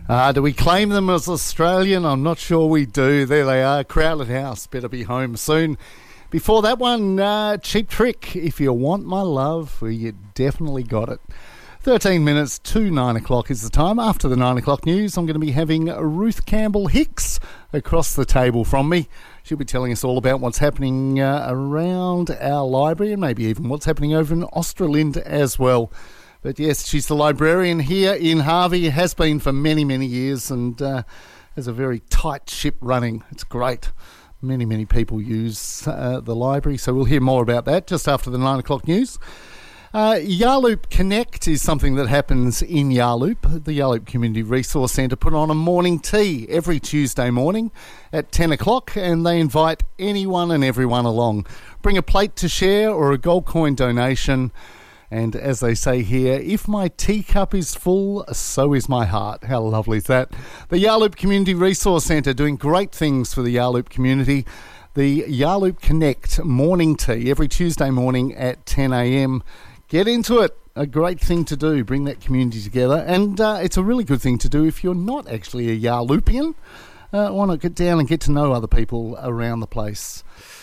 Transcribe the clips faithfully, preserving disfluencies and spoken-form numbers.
Uh, do we claim them as Australian? I'm not sure we do. There they are. Crowded House. Better be home soon. Before that one, uh, Cheap Trick. If you want my love, well, you definitely got it. thirteen minutes to nine o'clock is the time. After the nine o'clock news, I'm going to be having Ruth Campbell Hicks across the table from me. She'll be telling us all about what's happening uh, around our library and maybe even what's happening over in Australind as well. But yes, she's the librarian here in Harvey, has been for many, many years, and uh, has a very tight ship running. It's great. Many, many people use uh, the library, so we'll hear more about that just after the nine o'clock news. Uh, Yarloop Connect is something that happens in Yarloop. The Yarloop Community Resource Centre put on a morning tea every Tuesday morning at ten o'clock, and they invite anyone and everyone along. Bring a plate to share or a gold coin donation. And as they say here, if my teacup is full, so is my heart. How lovely is that? The Yarloop Community Resource Centre doing great things for the Yarloop community. The Yarloop Connect morning tea every Tuesday morning at ten a.m. Get into it. A great thing to do. Bring that community together. And uh, it's a really good thing to do if you're not actually a Yarloopian. Uh, why not get down and get to know other people around the place?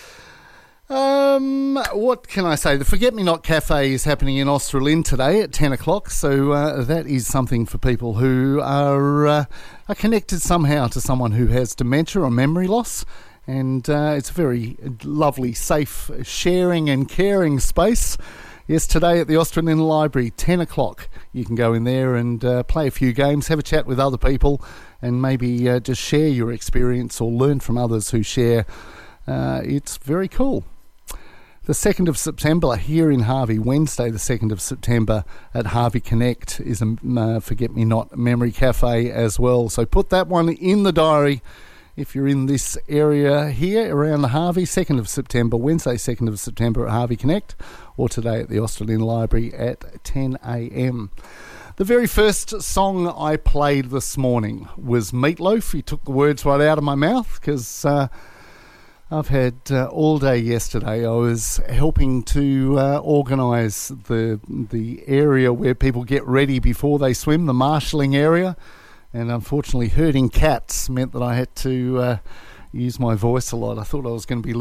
Um, what can I say? The Forget Me Not Cafe is happening in Australind today at ten o'clock, so uh, that is something for people who are, uh, are connected somehow to someone who has dementia or memory loss, and uh, it's a very lovely, safe, sharing and caring space. Yes, today at the Australind Library, ten o'clock, you can go in there and uh, play a few games, have a chat with other people, and maybe uh, just share your experience or learn from others who share. Uh, it's very cool. The second of September here in Harvey, Wednesday the second of September at Harvey Connect is a uh, Forget Me Not Memory Cafe as well. So put that one in the diary if you're in this area here around the Harvey, second of September, Wednesday second of September at Harvey Connect, or today at the Australind Library at ten a.m. The very first song I played this morning was Meatloaf. He took the words right out of my mouth because... Uh, I've had uh, all day yesterday. I was helping to uh, organise the the area where people get ready before they swim, the marshalling area, and unfortunately herding cats meant that I had to uh, use my voice a lot. I thought I was going to be